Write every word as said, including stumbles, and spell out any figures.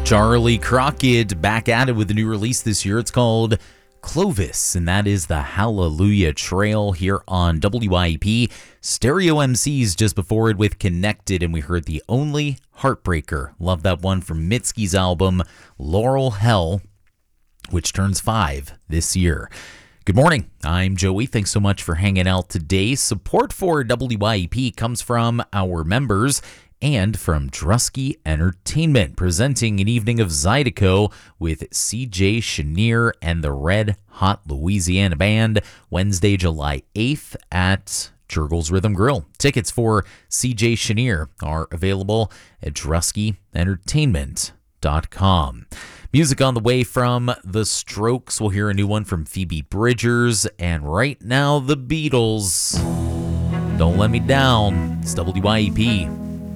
Charlie Crockett back at it with a new release this year. It's called Clovis, and that is the Hallelujah Trail here on W I E P. Stereo M Cs just before it with Connected, and we heard The Only Heartbreaker. Love that one from Mitski's album Laurel Hell, which turns five this year. Good morning, I'm Joey. Thanks so much for hanging out today. Support for W I E P comes from our members and from Drusky Entertainment, presenting an evening of Zydeco with C J Chenier and the Red Hot Louisiana Band, Wednesday, July eighth at Jurgles Rhythm Grill. Tickets for C J Chenier are available at drusky entertainment dot com. Music on the way from The Strokes. We'll hear a new one from Phoebe Bridgers, and right now, The Beatles. Don't Let Me Down. It's W I E P.